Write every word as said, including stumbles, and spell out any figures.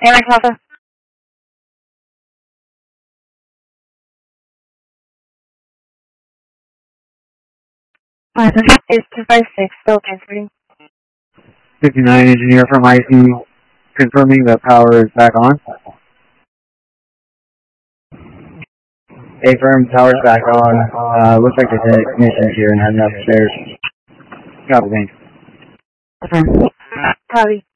Aaron Alpha. Uh, this is two five six, still transferring. fifty-nine engineer from I C confirming that power is back on. A-firm, power's back on. Uh, looks like the technician's here and heading upstairs. Copy, thanks. Copy.